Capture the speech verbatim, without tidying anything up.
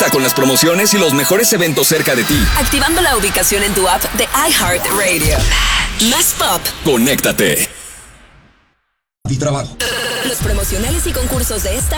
con las promociones y los mejores eventos cerca de ti. Activando la ubicación en tu app de iHeartRadio. Más pop. Conéctate. Mi trabajo. Los promocionales y concursos de esta